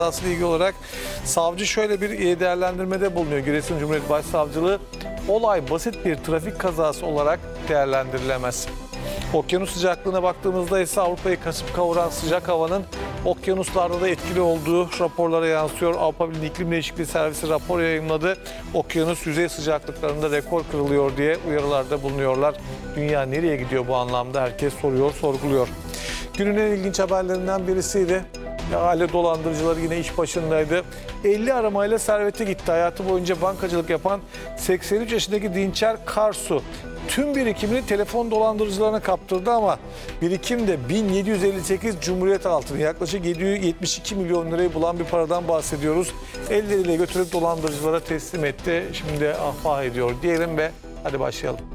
ile ilgili olarak savcı şöyle bir değerlendirmede bulunuyor. Giresun Cumhuriyet Başsavcılığı, olay basit bir trafik kazası olarak değerlendirilemez. Okyanus sıcaklığına baktığımızda ise Avrupa'yı kasıp kavuran sıcak havanın okyanuslarda da etkili olduğu raporlara yansıyor. Avrupa Birliği İklim Değişikliği Servisi rapor yayınladı. Okyanus yüzey sıcaklıklarında rekor kırılıyor diye uyarılarda bulunuyorlar. Dünya nereye gidiyor bu anlamda? Herkes soruyor, sorguluyor. Günün en ilginç haberlerinden birisiydi. Aile dolandırıcıları yine iş başındaydı. 50 aramayla serveti gitti. Hayatı boyunca bankacılık yapan 83 yaşındaki Dinçer Karsu tüm birikimini telefon dolandırıcılarına kaptırdı ama birikim de 1758 Cumhuriyet altını, yaklaşık 772 milyon lirayı bulan bir paradan bahsediyoruz. Elleriyle götürüp dolandırıcılara teslim etti. Şimdi ahvah ediyor diyelim ve hadi başlayalım.